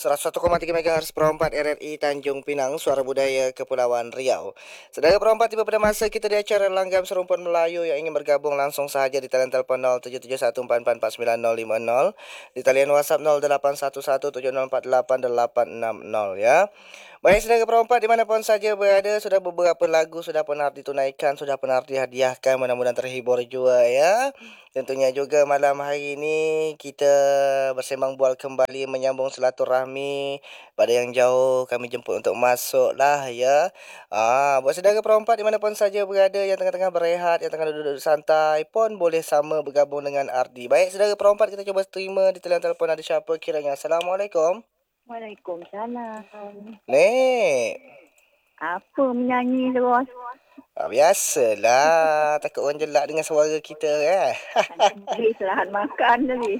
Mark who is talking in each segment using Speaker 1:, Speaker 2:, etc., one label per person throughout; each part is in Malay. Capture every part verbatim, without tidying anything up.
Speaker 1: seratus satu koma tiga MHz Pro empat R R I Tanjung Pinang, Suara Budaya Kepulauan Riau. Saudara Pro empat, tiba pada masa kita di acara Langgam Serumpun Melayu. Yang ingin bergabung langsung saja di talian telepon nol tujuh tujuh satu empat empat empat sembilan nol lima nol, di talian WhatsApp nol delapan satu satu tujuh nol empat delapan delapan enam nol ya. Baik saudara Pro empat, dimanapun saja berada, sudah beberapa lagu sudah pernah ditunaikan, sudah pernah dihadiahkan, mudah-mudahan terhibur juga ya. Tentunya juga malam hari ini kita bersembang bual kembali, menyambung silaturahmi. Pada yang jauh kami jemput untuk masuk lah ya. Ah, buat saudara perempat dimanapun saja berada, yang tengah-tengah berehat, yang tengah duduk-duduk santai pun boleh sama bergabung dengan Ardi. Baik saudara perempat, kita cuba terima di talian telefon ada siapa kiranya. Assalamualaikum.
Speaker 2: Waalaikumsalam.
Speaker 1: Nek,
Speaker 2: Apa menyanyi terus?
Speaker 1: ah, biasalah, takut orang jelak dengan suara kita kan.
Speaker 2: Tadi istirahat makan tadi.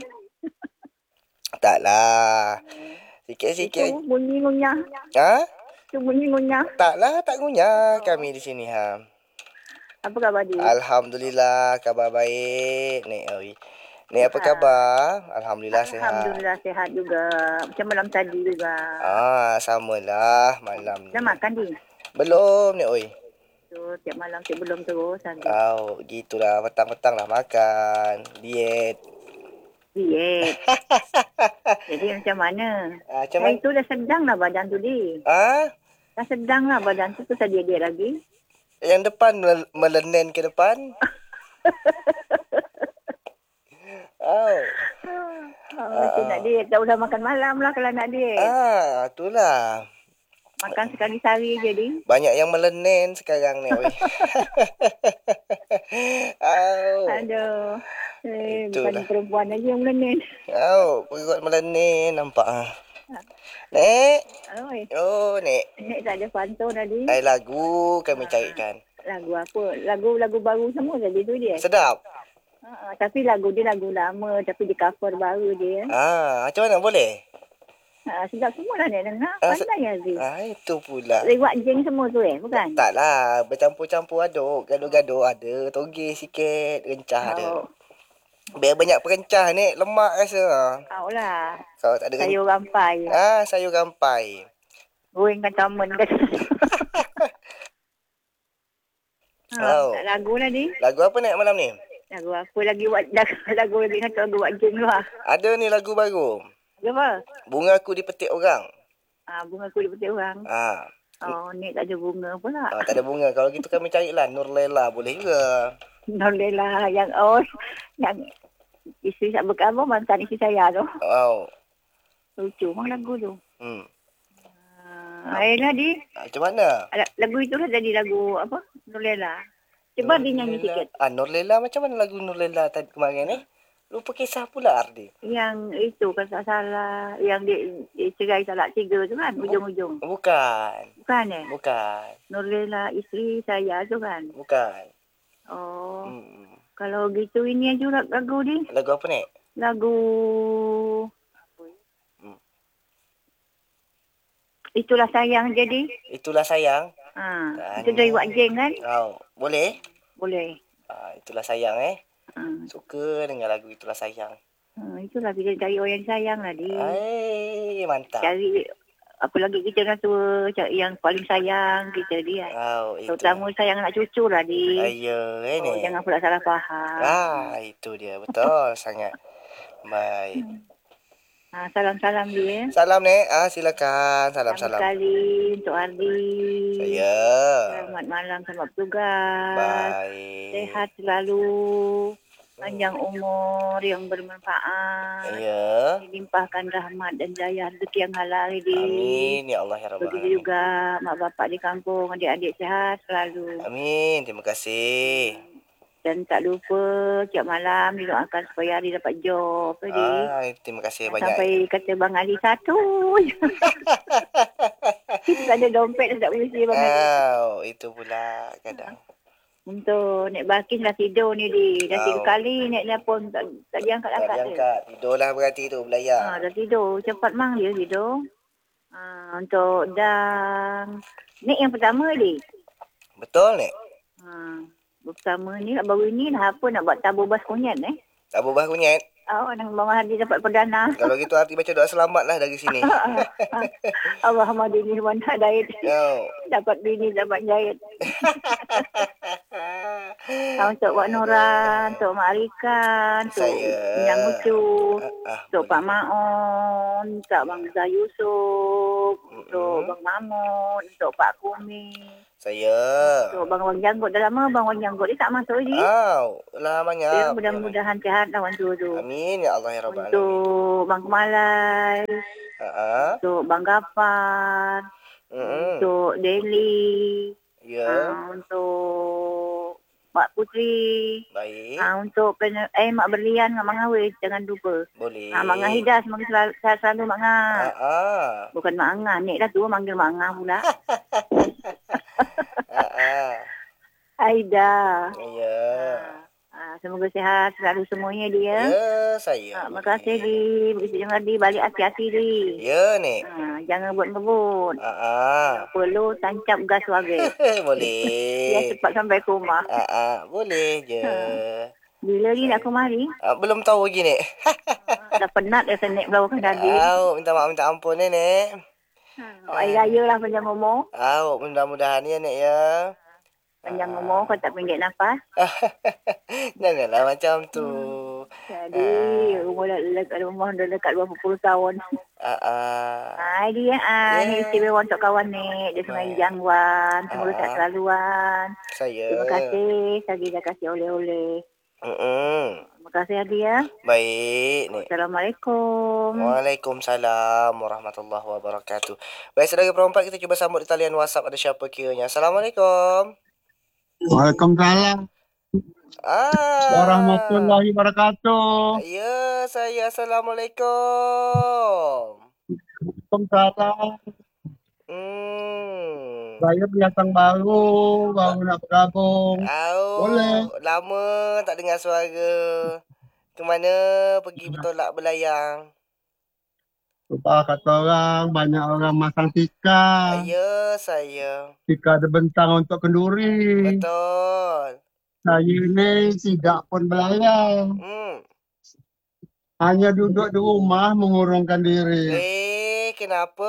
Speaker 1: Taklah.
Speaker 2: Itu
Speaker 1: Sikit-sikit.
Speaker 2: bunyi ngunyah.
Speaker 1: Ha?
Speaker 2: Itu bunyi ngunyah.
Speaker 1: Taklah, tak ngunyah kami di sini ha.
Speaker 2: Apa khabar dia?
Speaker 1: Alhamdulillah, khabar baik. Nek, oi. Nek apa khabar? Alhamdulillah sihat.
Speaker 2: Alhamdulillah sihat juga. Macam malam tadi juga.
Speaker 1: Ah, samalah malam
Speaker 2: Dah
Speaker 1: ni.
Speaker 2: makan dia?
Speaker 1: Belum ni, oi.
Speaker 2: Tu tiap malam saya belum terus nanti.
Speaker 1: Oh, gitulah, petang-petang lah makan. Diet.
Speaker 2: Diet. Jadi macam mana?
Speaker 1: Ah, macam
Speaker 2: Eh,
Speaker 1: mana?
Speaker 2: itu dah sedang lah badan tu dia.
Speaker 1: Ah,
Speaker 2: Dah sedang lah badan tu. Tu tadi dia lagi.
Speaker 1: yang depan mel- melenen ke depan. Oh.
Speaker 2: Oh, macam nak diet. Tak usah makan malam lah kalau nak diet.
Speaker 1: Ah, itulah.
Speaker 2: Makan sekali sehari je dia.
Speaker 1: Banyak yang melenen sekarang ni, oi. Oh.
Speaker 2: Aduh. Eh,
Speaker 1: Itulah.
Speaker 2: bukan perempuan aja yang melenin.
Speaker 1: Oh, perut melenin nampak ah. Nek.
Speaker 2: Oi,
Speaker 1: Oh, Nek.
Speaker 2: Nek tak ada pantau tadi.
Speaker 1: Ai lagu kami carikan.
Speaker 2: Lagu apa? Lagu-lalagu baru semua tadi tu dia.
Speaker 1: Sedap.
Speaker 2: Ha, tapi lagu dia lagu lama tapi di cover baru dia.
Speaker 1: Ah, macam mana boleh?
Speaker 2: Ha, sedap semua lah Nek dengar.
Speaker 1: Ah, se-
Speaker 2: Pandai Aziz.
Speaker 1: Ah, itu pula.
Speaker 2: Lewat jeng semua tu eh, bukan?
Speaker 1: Taklah, bercampur-campur aduk, gaduh-gaduh ada, toge sikit, rencah ada.
Speaker 2: Oh,
Speaker 1: Biar banyak perencah ni, lemak rasa.
Speaker 2: tahu lah.
Speaker 1: Kalau tak ada rencah.
Speaker 2: Sayur rampai.
Speaker 1: Ah, sayur rampai.
Speaker 2: Gorengkan taman kan. Ha,
Speaker 1: Oh.
Speaker 2: tak lagu lah ni.
Speaker 1: Lagu apa Nek malam ni?
Speaker 2: Lagu apa lagi buat lagu, lagu lagi kata lagu buat jeng lah.
Speaker 1: Ada ni lagu baru.
Speaker 2: Lagu apa?
Speaker 1: Bunga Aku Dipetik Orang.
Speaker 2: Ah, bunga kulit petik orang.
Speaker 1: Ah,
Speaker 2: Oh, ni tak ada bunga pula.
Speaker 1: ah, tak ada bunga. Kalau gitu kami carilah Nur Lela, boleh juga.
Speaker 2: Alhamdulillah yang oh yang isteri tak berkabar mantan isteri saya tu.
Speaker 1: Oh.
Speaker 2: Lucu memang lagu tu.
Speaker 1: Hmm.
Speaker 2: Ah, ayolah di.
Speaker 1: Ah, macam mana?
Speaker 2: Lagu itu lah tadi lagu apa? Nulela. Cuba dia nyanyi sikit.
Speaker 1: Ah, Nur Lela, macam mana lagu Nur Lela tadi kemarin ni? Lupa kisah pula Ardi.
Speaker 2: Yang itu kan tak salah, yang dia, dia cerai talak tiga tu kan, ujung-ujung.
Speaker 1: Bukan.
Speaker 2: Bukan eh?
Speaker 1: Bukan.
Speaker 2: Nulela isteri saya tu kan.
Speaker 1: Bukan.
Speaker 2: Oh,
Speaker 1: Hmm.
Speaker 2: kalau gitu ini aja lah lagu ni.
Speaker 1: Lagu apa ni?
Speaker 2: Lagu
Speaker 1: Hmm.
Speaker 2: Itulah sayang jadi.
Speaker 1: Itulah Sayang.
Speaker 2: Ha,
Speaker 1: Dan-
Speaker 2: itu dari Wak Jeng kan?
Speaker 1: Oh, boleh?
Speaker 2: Boleh.
Speaker 1: Ah, Itulah Sayang eh.
Speaker 2: Ha,
Speaker 1: Suka dengar lagu Itulah Sayang.
Speaker 2: ha, itulah kita cari orang yang sayang lah dia.
Speaker 1: Ai, mantap.
Speaker 2: Cari apa lagi kita dah tua, cari yang paling sayang kita dia.
Speaker 1: Oh, itu.
Speaker 2: Terutama sayang anak cucu lah dia.
Speaker 1: Ayo, ini.
Speaker 2: Oh, jangan pula salah faham.
Speaker 1: Ah, itu dia. Betul sangat. Baik.
Speaker 2: Ha, salam-salam dia.
Speaker 1: Salam, Nek. Ah, silakan.
Speaker 2: Salam
Speaker 1: Salam-salam.
Speaker 2: sekali untuk Ardi.
Speaker 1: Saya.
Speaker 2: Selamat malam, selamat bertugas.
Speaker 1: Baik.
Speaker 2: Sehat selalu. Panjang umur yang bermanfaat.
Speaker 1: Ya.
Speaker 2: Dilimpahkan rahmat dan jaya rezeki yang halal ini.
Speaker 1: Amin ya Allah ya Rabbal
Speaker 2: Begitu
Speaker 1: Alamin.
Speaker 2: juga mak bapak di kampung, adik-adik sehat selalu.
Speaker 1: Amin. Terima kasih.
Speaker 2: Dan tak lupa tiap malam didoakan supaya Ari dapat job tadi.
Speaker 1: Ah, terima kasih banyak.
Speaker 2: Sampai kata Bang Ali satu. Kita tak ada dompet dah tak boleh si Bang Ali.
Speaker 1: Oh, itu pula kadang.
Speaker 2: Untuk Nek Balkis dah tidur ni di. Dah tiga
Speaker 1: Oh.
Speaker 2: kali Nek telefon tak, tak diangkat-angkat
Speaker 1: Tak
Speaker 2: dia.
Speaker 1: diangkat. Tidurlah berarti tu
Speaker 2: Ha,
Speaker 1: belayar.
Speaker 2: dah tidur. Cepat mang dia tidur. Ha, untuk dan Nek yang pertama ni.
Speaker 1: Betul, Nek?
Speaker 2: Ha, pertama ni baru ni dah apa nak buat tabur bas kunyit eh.
Speaker 1: Tabur bah kunyit.
Speaker 2: Oh, nang Bang Hadi dapat perdana.
Speaker 1: Kalau gitu arti baca doa selamat lah dari sini.
Speaker 2: Allahumma dini wan hidayat.
Speaker 1: Oh.
Speaker 2: Dapat bini, dapat jahit. Ah, untuk Wak Nora,
Speaker 1: Ada.
Speaker 2: untuk Mak Rika, untuk
Speaker 1: Saya.
Speaker 2: Yang Ucu,
Speaker 1: Ah, ah,
Speaker 2: untuk Pak
Speaker 1: boleh.
Speaker 2: Maon, untuk Bang Zah Yusuf, untuk
Speaker 1: Mm-mm.
Speaker 2: Bang Mahmud, untuk Pak Kumi,
Speaker 1: Saya.
Speaker 2: untuk Bang Wan Janggut. Dah lama Bang Wan Janggut ni tak masuk lagi.
Speaker 1: Aw, lamanya.
Speaker 2: Ya, mudah-mudahan sihat lawan tu tu.
Speaker 1: Amin ya Allah ya Rabbal Alamin.
Speaker 2: Untuk Bang Kemalai,
Speaker 1: Ah, ah.
Speaker 2: untuk Bang Gafar,
Speaker 1: Mm-mm.
Speaker 2: untuk Deli,
Speaker 1: Ya,
Speaker 2: ah, untuk Mak Putri,
Speaker 1: baik.
Speaker 2: ah, untuk pen- eh Mak Berlian dengan Mak Ngawis, jangan lupa.
Speaker 1: Boleh.
Speaker 2: Ah, Mak Ngah Hidah, semoga selalu, sehat selalu Mak Ngah.
Speaker 1: Ah, ah.
Speaker 2: Bukan Mak Ngah, Nek dah tu manggil Mak Ngah pula.
Speaker 1: Ah, ah.
Speaker 2: Aida.
Speaker 1: Ya.
Speaker 2: Ah, ah, semoga sehat selalu semuanya dia.
Speaker 1: Ya, saya.
Speaker 2: Ah, makasih di, bisa dengar di balik hati-hati di.
Speaker 1: Ya, Nek.
Speaker 2: Ah, jangan buat ngebut.
Speaker 1: Ah, ah.
Speaker 2: Perlu tancap gas warga. Biar
Speaker 1: Boleh.
Speaker 2: cepat sampai ke rumah.
Speaker 1: Ah, ah. Boleh je.
Speaker 2: Bila ni nak kemari?
Speaker 1: Ah, belum tahu lagi, Nek.
Speaker 2: Dah penat dah saya naik belakang tadi.
Speaker 1: Aw, minta maaf, minta ampun, ya, Nek.
Speaker 2: Oh, air raya lah panjang ngomong.
Speaker 1: Aw, mudah-mudahan ya, Nek, ya.
Speaker 2: Panjang ngomong kau tak pendek nafas.
Speaker 1: Janganlah macam tu.
Speaker 2: Jadi umur dah dekat rumah dah dekat dua puluh tahun.
Speaker 1: Ah, ah.
Speaker 2: Ah, dia ah,
Speaker 1: Yeah.
Speaker 2: ni istimewa untuk kawan ni. Dia Sungai
Speaker 1: Baik.
Speaker 2: Jangwan. Semoga
Speaker 1: Ah.
Speaker 2: tak selaluan.
Speaker 1: Saya.
Speaker 2: Terima kasih. Saya dah kasih oleh-oleh.
Speaker 1: Mm-mm.
Speaker 2: Terima kasih Hadi ya.
Speaker 1: Baik, Nek.
Speaker 2: Assalamualaikum.
Speaker 1: Waalaikumsalam warahmatullahi wabarakatuh. Baik, saudara perempat, kita cuba sambut di talian WhatsApp. Ada siapa kiranya? Assalamualaikum.
Speaker 3: Waalaikumsalam
Speaker 1: Ah.
Speaker 3: warahmatullahi wabarakatuh.
Speaker 1: Ya, saya. Assalamualaikum.
Speaker 3: Waalaikumsalam.
Speaker 1: Hmm.
Speaker 3: Saya pendatang baru, baru nak bergabung.
Speaker 1: Oh,
Speaker 3: Boleh.
Speaker 1: lama tak dengar suara. Ke mana pergi bertolak berlayang?
Speaker 3: Lupa kata orang, banyak orang masang tika.
Speaker 1: Ya, saya.
Speaker 3: Tika ada bentang untuk kenduri.
Speaker 1: Betul.
Speaker 3: Saya ni tidak pun berlayang.
Speaker 1: Hmm.
Speaker 3: Hanya duduk di rumah mengurungkan diri.
Speaker 1: Eh, kenapa?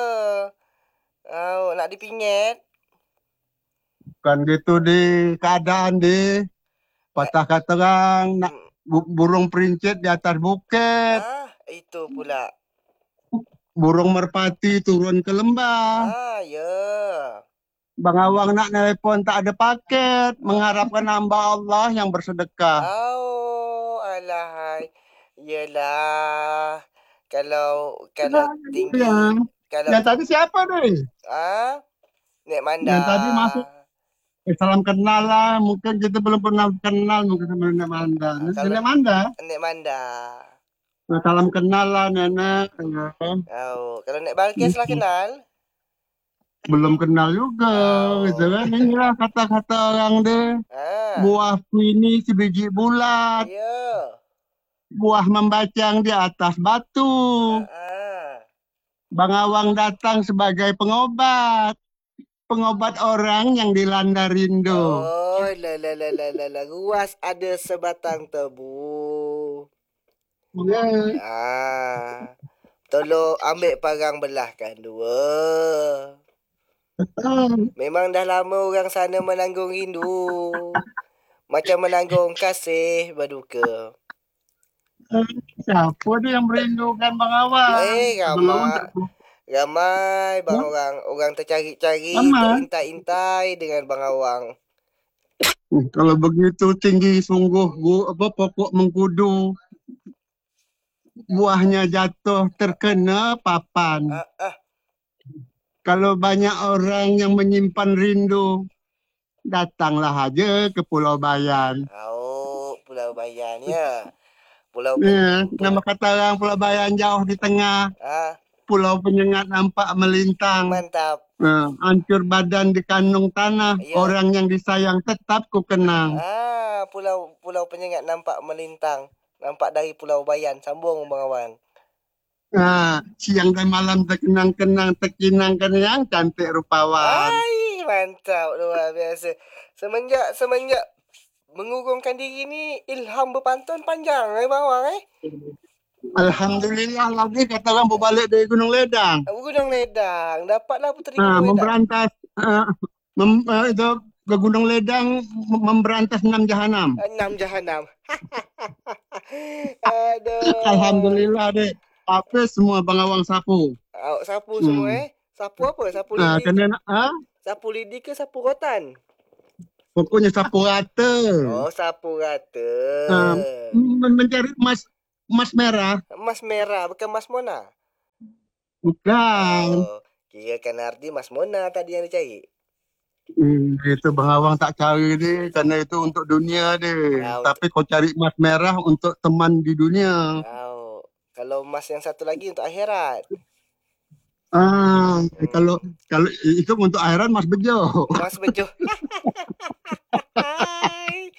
Speaker 1: Oh, nak dipingit?
Speaker 3: Bukan gitu di keadaan di. Patah kata orang, nak
Speaker 1: Hmm.
Speaker 3: bu- burung perincit di atas bukit.
Speaker 1: Ah, itu pula.
Speaker 3: Burung merpati turun ke lembah.
Speaker 1: Ah, ya.
Speaker 3: Bang Awang nak nelpon tak ada paket. Mengharapkan hamba Allah yang bersedekah.
Speaker 1: Oh, alahai. Yelah. Kalau kalau tinggi
Speaker 3: Yang,
Speaker 1: kalau
Speaker 3: yang tadi siapa ni?
Speaker 1: ah, Nek Manda.
Speaker 3: Yang tadi masuk. Eh, salam kenal lah. Mungkin kita belum pernah kenal. Mungkin sama Nenek Manda.
Speaker 1: Ah, kalau-
Speaker 3: Nenek Manda.
Speaker 1: Nek Manda.
Speaker 3: Nah, salam kenal lah Nenek. Ya.
Speaker 1: Oh, kalau Nek Balkis lah kenal.
Speaker 3: Belum kenal juga.
Speaker 1: Oh.
Speaker 3: Gitu kan. Inilah kata-kata orang deh.
Speaker 1: Ah.
Speaker 3: Buah ini sebiji bulat.
Speaker 1: Ya.
Speaker 3: Buah membacang di atas batu.
Speaker 1: Ah.
Speaker 3: Bang Awang datang sebagai pengobat. Pengobat orang yang dilanda rindu.
Speaker 1: Oh, la la la la la la. Ruas ada sebatang tebu.
Speaker 3: Ya.
Speaker 1: Ah. Tolong ambil parang belahkan dua.
Speaker 3: Betul.
Speaker 1: Memang dah lama orang sana menanggung rindu. Macam menanggung kasih berduka.
Speaker 3: Siapa dia yang merindukan Bang Awang?
Speaker 1: Eh,
Speaker 3: Belum
Speaker 1: ramai.
Speaker 3: tak-
Speaker 1: Ramai bang orang orang tercari-cari,
Speaker 3: Ramai.
Speaker 1: terintai-intai dengan Bang Awang.
Speaker 3: Hmm, Kalau begitu tinggi sungguh bu, apa pokok mengkudu. Buahnya jatuh terkena papan.
Speaker 1: Ah, ah.
Speaker 3: Kalau banyak orang yang menyimpan rindu, datanglah aja ke Pulau Bayan.
Speaker 1: Oh, Pulau Bayan ya. Pulau
Speaker 3: Ya, nama kata orang Pulau Bayan jauh di tengah.
Speaker 1: ah,
Speaker 3: Pulau penyengat nampak melintang.
Speaker 1: mantap.
Speaker 3: Nah, hancur badan di kandung tanah.
Speaker 1: Ya.
Speaker 3: Orang yang disayang tetap ku kenang.
Speaker 1: Ah, pulau pulau penyengat nampak melintang. Nampak dari Pulau Bayan. Sambung Bang Awang.
Speaker 3: Nah, siang dan malam terkenang-kenang, terkinang-kenang, cantik rupawan.
Speaker 1: Ai, mantap luar biasa. Semenjak semenjak mengurungkan diri ni ilham berpantun panjang eh Bang Awang eh.
Speaker 3: Alhamdulillah lagi kata orang berbalik dari Gunung Ledang.
Speaker 1: Gunung Ledang, dapatlah puteri
Speaker 3: Ah,
Speaker 1: Gunung Ledang.
Speaker 3: memberantas ah, mem, ah, itu ke Gunung Ledang mem- memberantas enam jahanam.
Speaker 1: Enam jahanam. Aduh.
Speaker 3: Alhamdulillah dek. Apa semua Bang Awang sapu.
Speaker 1: Awak sapu semua
Speaker 3: Hmm.
Speaker 1: eh. Sapu apa? Sapu
Speaker 3: Ah,
Speaker 1: lidi.
Speaker 3: kena ah,
Speaker 1: Sapu lidi ke sapu rotan?
Speaker 3: pokoknya sapu rata.
Speaker 1: Oh, sapu rata.
Speaker 3: Ah, men- mencari emas emas merah.
Speaker 1: Emas merah bukan emas Mona.
Speaker 3: Bukan.
Speaker 1: Oh, kira kan arti Mas Mona tadi yang dicari.
Speaker 3: Hmm, itu Bang Awang tak cari dia karena itu untuk dunia dia.
Speaker 1: Ah,
Speaker 3: Tapi kau cari emas merah untuk teman di dunia.
Speaker 1: Oh, kalau emas yang satu lagi untuk akhirat.
Speaker 3: Ah,
Speaker 1: Hmm.
Speaker 3: kalau kalau itu untuk akhirat emas bejo.
Speaker 1: Mas Bejo. Hai.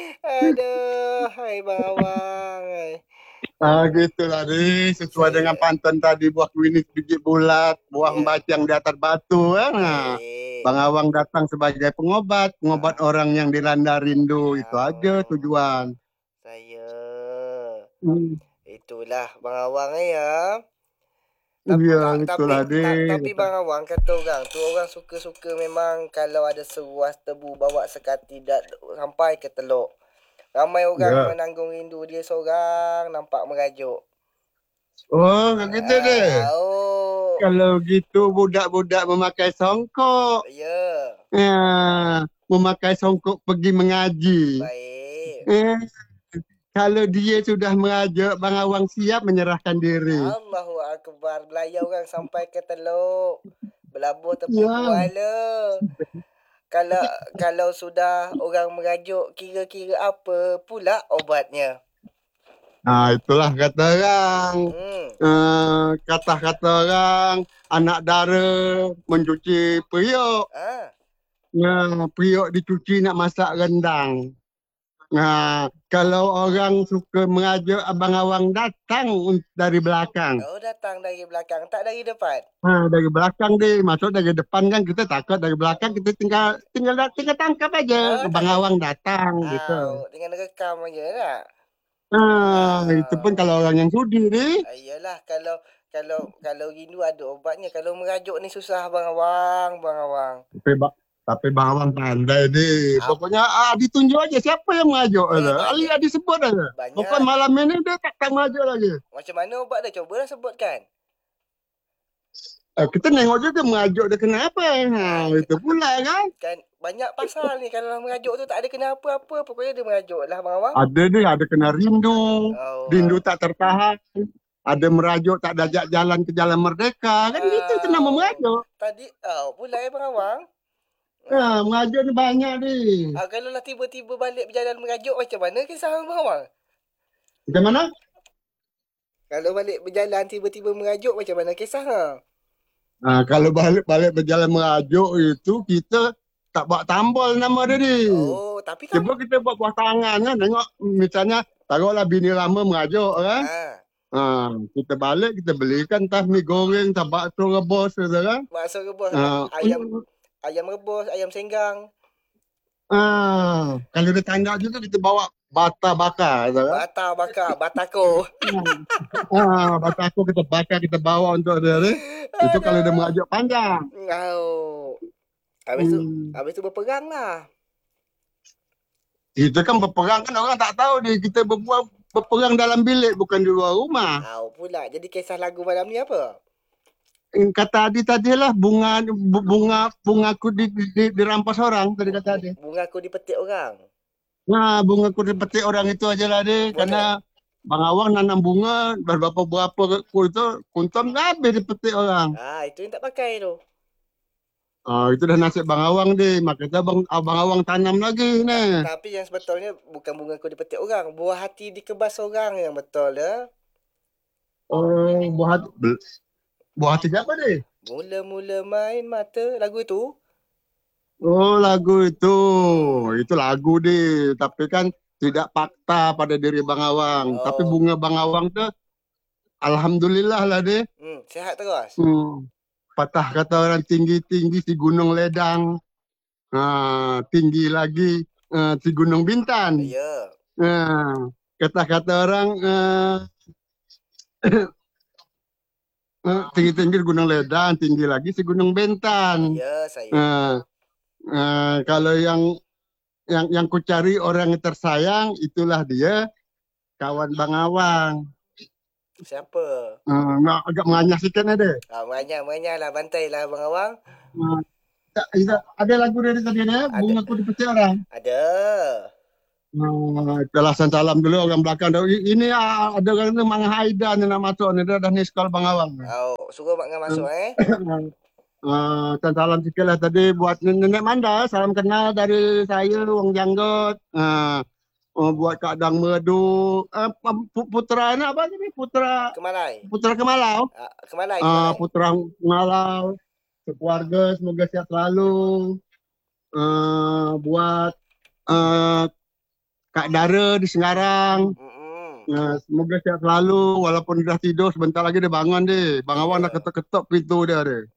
Speaker 1: Aduh, hai Bang Awang. hai.
Speaker 3: Ah, gitulah deh. Sesuai
Speaker 1: Saya-
Speaker 3: dengan pantun tadi, buah kuinis biji bulat, buah
Speaker 1: Ya.
Speaker 3: embacang di atas batu. Kan? Nah,
Speaker 1: Baik.
Speaker 3: Bang Awang datang sebagai pengobat, pengobat orang yang dilanda rindu. Itu aja
Speaker 1: Oh,
Speaker 3: tujuan.
Speaker 1: Saya.
Speaker 3: Hmm.
Speaker 1: Itulah Bang Awang eh, ya. Tapi,
Speaker 3: Iya,
Speaker 1: tak, tapi,
Speaker 3: itulah
Speaker 1: tak,
Speaker 3: deh.
Speaker 1: tapi Bang Awang kata orang tu orang suka-suka memang kalau ada seruas tebu bawa sekati dak sampai ke Teluk. Ramai orang
Speaker 3: Ya.
Speaker 1: menanggung rindu dia seorang nampak merajuk.
Speaker 3: Oh, begitu deh.
Speaker 1: Ah, oh.
Speaker 3: Kalau gitu budak-budak memakai songkok.
Speaker 1: Ya.
Speaker 3: Ya, memakai songkok pergi mengaji.
Speaker 1: Baik.
Speaker 3: Eh, kalau dia sudah merajuk, Bang Awang siap menyerahkan diri.
Speaker 1: Allahu Akbar. Belayar orang sampai ke Teluk. Berlabuh tepi
Speaker 3: Ya.
Speaker 1: Kuala. Kalau kalau sudah orang merajuk kira-kira apa pula obatnya?
Speaker 3: Nah, itulah kata orang.
Speaker 1: Hmm.
Speaker 3: Eh, kata-kata orang, anak dara mencuci periuk.
Speaker 1: Ah.
Speaker 3: Nah, periuk dicuci nak masak rendang. Nah, kalau orang suka merajuk, Abang Awang datang un- dari belakang.
Speaker 1: Oh, datang dari belakang, tak dari depan.
Speaker 3: Ha, dari belakang deh, masuk dari depan kan kita takut, dari belakang kita tinggal tinggal tinggal tangkap aja.
Speaker 1: Oh,
Speaker 3: Bang
Speaker 1: tangkap.
Speaker 3: Awang datang gitu.
Speaker 1: Ah, dengan rekam aja lah.
Speaker 3: Ah, itu pun kalau orang yang sudi deh.
Speaker 1: Ah, iyalah kalau kalau kalau rindu ada obatnya. Kalau merajuk ni susah Bang Awang, Bang Awang.
Speaker 3: Tapi, ba- tapi Bang Awang pandai deh.
Speaker 1: Apa?
Speaker 3: Pokoknya ah, ditunjuk aja siapa yang merajuk.
Speaker 1: Eh,
Speaker 3: Eh,
Speaker 1: banyak.
Speaker 3: Ali ah, disebut aja.
Speaker 1: Banyak.
Speaker 3: Pokoknya malam ini dia tak tak merajuk lagi.
Speaker 1: Macam mana obat dah cubalah sebutkan.
Speaker 3: Eh, kita nengok juga merajuk dia kenapa. Ha, itu pula kan.
Speaker 1: Kan banyak pasal ni kalau merajuk tu tak ada kena apa-apa. Pokoknya dia merajuk lah Bang Awang.
Speaker 3: Ada deh, ada kena rindu.
Speaker 1: Oh,
Speaker 3: Rindu tak tertahan. Ada merajuk tak dajak jalan ke Jalan Merdeka. Kan gitu itu nama merajuk.
Speaker 1: Tadi oh pula ya Bang Awang.
Speaker 3: Ha, merajuk ni banyak deh.
Speaker 1: Ah, kalau lah tiba-tiba balik berjalan merajuk macam mana kisah Bang Awang?
Speaker 3: Macam mana?
Speaker 1: Kalau balik berjalan tiba-tiba merajuk macam mana kisah ha?
Speaker 3: Ha, kalau balik-balik berjalan merajuk itu kita tak buat tambol nama dia ni.
Speaker 1: Oh, tapi kan
Speaker 3: Cuba kita buat buah tangan kan. Tengok misalnya taruhlah bini lama merajuk kan.
Speaker 1: ah,
Speaker 3: Ha, kita balik kita belikan entah mi goreng, entah bakso rebus gitu kan.
Speaker 1: masuk rebus
Speaker 3: Ha,
Speaker 1: ayam ayam rebus, ayam senggang,
Speaker 3: ha, kalau dia tanda juga kita bawa bata bakar gitu kan.
Speaker 1: bata bakar, batako.
Speaker 3: Ah, bata aku kita bakar kita bawa untuk dia ni. Itu kalau dia merajuk panjang.
Speaker 1: Oh. Habis tu
Speaker 3: Hmm.
Speaker 1: habis tu berperang lah.
Speaker 3: Kita kan berperang kan orang tak tahu ni kita berbuat berperang dalam bilik bukan di luar rumah.
Speaker 1: Tahu pula. Jadi kisah lagu malam ni apa?
Speaker 3: Eh, Kata Adi tadi lah bunga bu- bunga bunga aku di, di, di, dirampas orang tadi kata Adi.
Speaker 1: Bunga aku dipetik orang.
Speaker 3: Nah, bunga aku dipetik orang itu aja lah deh.
Speaker 1: Boleh.
Speaker 3: Karena Bang Awang nanam bunga berapa berapa ku itu kuntum habis dipetik orang.
Speaker 1: Ah, itu yang tak pakai tu.
Speaker 3: Ah, itu dah nasib Bang Awang deh. Makanya Bang Abang Awang tanam lagi ni.
Speaker 1: Tapi yang sebetulnya bukan bunga aku dipetik orang. Buah hati dikebas orang yang betul ya.
Speaker 3: Oh, buah hati, buah hati siapa deh?
Speaker 1: Mula-mula main mata. Lagu itu.
Speaker 3: Oh, lagu itu. Itu lagu deh. Tapi kan tidak fakta pada diri Bang Awang.
Speaker 1: Oh.
Speaker 3: Tapi bunga Bang Awang tu, alhamdulillah lah deh.
Speaker 1: Hmm, sihat terus.
Speaker 3: Hmm. Patah kata orang tinggi-tinggi si Gunung Ledang. Ha, tinggi lagi eh, si Gunung Bintan.
Speaker 1: Ya.
Speaker 3: Nah, kata-kata orang eh, eh, tinggi-tinggi Gunung Ledan, tinggi lagi si Gunung Bintan.
Speaker 1: Ya, saya.
Speaker 3: Nah, eh, kalau yang yang yang ku cari orang yang tersayang itulah dia kawan Bang Awang.
Speaker 1: Siapa?
Speaker 3: Eh, nggak- agak menganyah sikit ada.
Speaker 1: Ah, banyak-banyak lah, bantai lah Bang Awang.
Speaker 3: Eh, tak- tak- ada lagu dari tadi ada
Speaker 1: Ada.
Speaker 3: bunga ku di pecah orang.
Speaker 1: Ada.
Speaker 3: Nah, belasan salam dulu orang belakang. I- Ini ah, ada orang itu Mang Haidan yang nak masuk ni dia dah ni sekolah Bang Awang.
Speaker 1: Oh, suruh Mak Ngah masuk eh.
Speaker 3: Uh, salam sikit lah tadi buat Nenek Manda. Salam kenal dari saya, Wong Janggot. Uh, uh, buat Kak Dang Merdu. Uh, putra ni apa ni? Putra
Speaker 1: Kemalai.
Speaker 3: Putra Kemalau.
Speaker 1: Ah, Kemalai,
Speaker 3: Uh,
Speaker 1: Kemalai.
Speaker 3: putra Kemalau. Sekeluarga semoga sehat selalu. Uh, buat uh, Kak Dara di Sengarang.
Speaker 1: Mm-mm.
Speaker 3: Uh, semoga sehat selalu. Walaupun dah tidur sebentar lagi dia bangun deh. Bang Awang dah ketuk-ketuk pintu dia deh.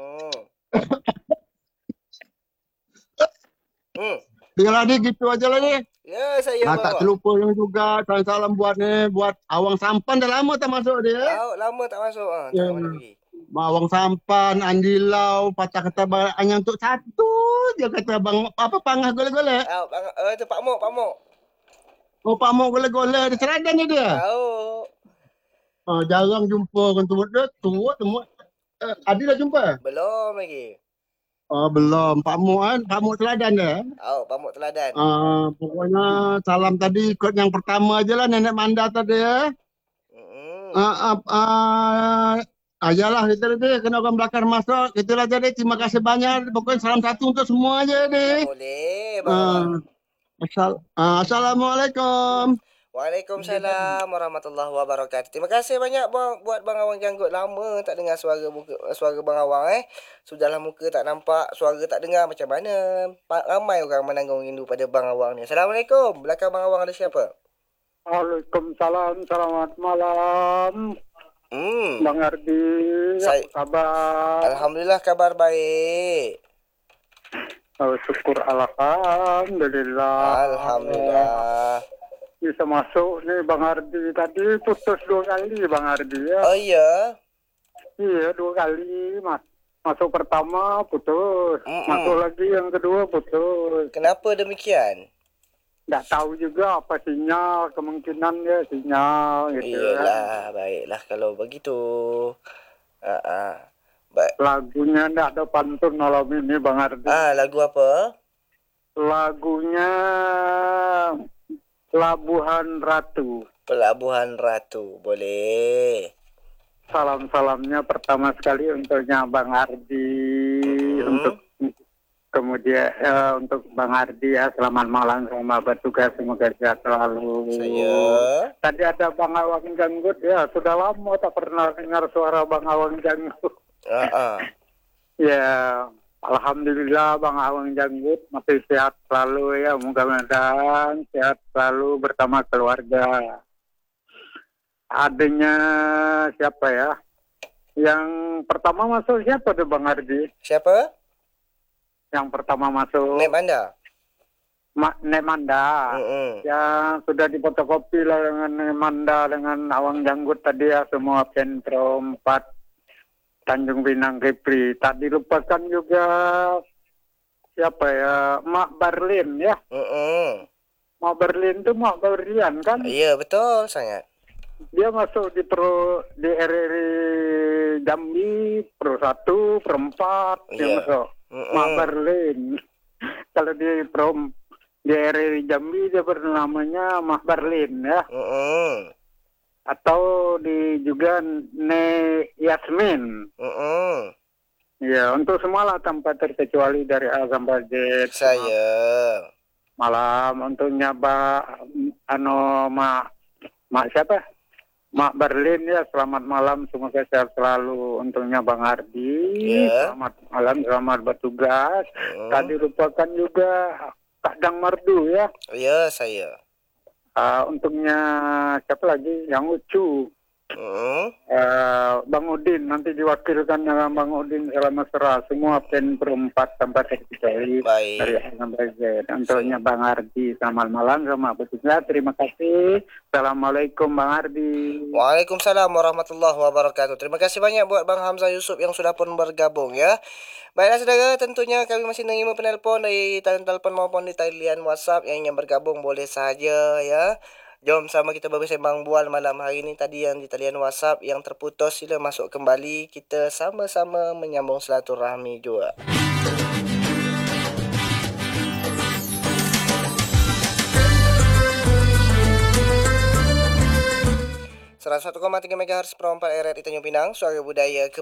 Speaker 1: Hmm.
Speaker 3: Biarlah ni gitu aja lah ni.
Speaker 1: Ya, saya
Speaker 3: Nah,
Speaker 1: Bang
Speaker 3: tak
Speaker 1: Awang.
Speaker 3: terlupa yang juga salam-salam buat ni buat Awang Sampan dah lama tak masuk dia.
Speaker 1: Oh, lama tak masuk ah, tak
Speaker 3: Ya.
Speaker 1: mana pergi.
Speaker 3: Awang Sampan, Andi Lau, patah kata ba- hanya untuk satu dia kata bang apa pangah golek-golek.
Speaker 1: Ah, Bang, eh tu Pak Mok, Pak Mok.
Speaker 3: Oh Pak Mok golek-golek dia seradan ni dia.
Speaker 1: Tahu.
Speaker 3: Oh, jarang jumpa orang tua dia, tua temu. Eh, Adi dah jumpa?
Speaker 1: Belum lagi.
Speaker 3: Oh, belum. Pak Mok kan, Pak Mok teladan dia.
Speaker 1: Oh, Pak Mok teladan.
Speaker 3: Uh, pokoknya salam tadi ikut yang pertama aja lah Nenek Manda tadi ya.
Speaker 1: Mm-mm.
Speaker 3: Uh, uh, uh, Ayalah kita tadi kena orang belakang masuk. Itulah jadi terima kasih banyak. Pokoknya salam satu untuk semua aja
Speaker 1: Ya,
Speaker 3: deh.
Speaker 1: boleh, Bang Awang.
Speaker 3: Uh, asal, uh, Assalamualaikum.
Speaker 1: Waalaikumsalam warahmatullahi wabarakatuh. Terima kasih banyak bang buat Bang Awang Janggut. Lama tak dengar suara muka, suara Bang Awang eh. Sudahlah muka tak nampak, suara tak dengar macam mana. Ramai orang menanggung rindu pada Bang Awang ni. Assalamualaikum. Belakang Bang Awang ada siapa?
Speaker 4: Waalaikumsalam, selamat malam.
Speaker 1: Hmm.
Speaker 4: Bang Ardi,
Speaker 1: Saya-
Speaker 4: apa kabar?
Speaker 1: Alhamdulillah kabar baik.
Speaker 4: Oh, syukur alhamdulillah.
Speaker 1: Alhamdulillah.
Speaker 4: Bisa masuk nih Bang Ardi. Tadi putus dua kali Bang Ardi ya.
Speaker 1: Oh iya.
Speaker 4: Iya, dua kali. Mas masuk pertama putus.
Speaker 1: Mm-mm.
Speaker 4: Masuk lagi yang kedua putus.
Speaker 1: Kenapa demikian?
Speaker 4: Nggak tahu juga apa sinyal, kemungkinan ya sinyal gitu ya.
Speaker 1: Iyalah, baiklah kalau begitu. Ah, ah. Baik.
Speaker 4: Lagunya nggak ada pantun malam ini Bang Ardi.
Speaker 1: Ah, lagu apa?
Speaker 4: Lagunya Labuhan Ratu.
Speaker 1: Pelabuhan Ratu. Boleh.
Speaker 4: Salam-salamnya pertama sekali untuknya Bang Ardi,
Speaker 1: Mhm.
Speaker 4: untuk kemudian eh, untuk Bang Ardi ya, selamat malam, selamat bertugas, semoga sehat selalu.
Speaker 1: Saya.
Speaker 4: Tadi ada Bang Awang Janggut ya, sudah lama tak pernah dengar suara Bang Awang Janggut.
Speaker 1: Ah, ah.
Speaker 4: Ya, alhamdulillah Bang Awang Janggut masih sehat selalu ya, mudah-mudahan sehat selalu bersama keluarga. Adanya siapa ya? Yang pertama masuk siapa tuh Bang Ardi?
Speaker 1: Siapa?
Speaker 4: Yang pertama masuk
Speaker 1: Nek Manda.
Speaker 4: Ma Nek Manda.
Speaker 1: Mm-mm.
Speaker 4: Yang sudah difotokopi lah dengan Nek Manda dengan Awang Janggut tadi ya, semua Sentro empat Tanjung Pinang Kepri. Tak dilupakan juga siapa ya? Mak Berlin ya.
Speaker 1: Mm-mm.
Speaker 4: Mak Berlin tuh Mak Berlian kan?
Speaker 1: Ya, betul sangat.
Speaker 4: Dia masuk di pro di R R I Jambi pro satu, pro empat, dia
Speaker 1: Iya.
Speaker 4: masuk.
Speaker 1: Mm-mm.
Speaker 4: Mak Berlin. Kalau di pro di R R I Jambi dia bernamanya Mak Berlin ya.
Speaker 1: Mm-mm.
Speaker 4: Atau di juga Ne Yasmin.
Speaker 1: Mm-mm.
Speaker 4: Ya, untuk semua lah tanpa terkecuali dari A sampai Z.
Speaker 1: Saya.
Speaker 4: Malam untuk nyaba ano Mak Mak siapa? Mak Berlin ya, selamat malam, semoga sehat selalu. Untungnya Bang Ardi,
Speaker 1: Ya.
Speaker 4: selamat malam, selamat bertugas.
Speaker 1: Mm.
Speaker 4: Tadi lupakan juga Kak Dang Merdu ya.
Speaker 1: Ya, saya.
Speaker 4: Uh, untungnya siapa lagi? Yang lucu.
Speaker 1: Hmm.
Speaker 4: Eh, Bang Udin nanti diwakilkan dengan Bang Udin selama serah semua Penpro empat sampai terkecuali
Speaker 1: Baik.
Speaker 4: dari A sampai Z. Untuknya Bang Ardi, selamat malam sama Bu Tisna. Terima kasih. Assalamualaikum Bang Ardi.
Speaker 1: Waalaikumsalam warahmatullahi wabarakatuh. Terima kasih banyak buat Bang Hamzah Yusuf yang sudah pun bergabung ya. Baiklah saudara, tentunya kami masih menerima penelpon dari talian telefon maupun di talian WhatsApp. Yang ingin bergabung boleh saja ya. Jom sama kita bersembang bual malam hari ini. Tadi yang di talian WhatsApp yang terputus, sila masuk kembali. Kita sama-sama menyambung silaturahmi juga. seratus satu koma tiga MHz Pro empat R R I Tanjung Pinang, Suara Budaya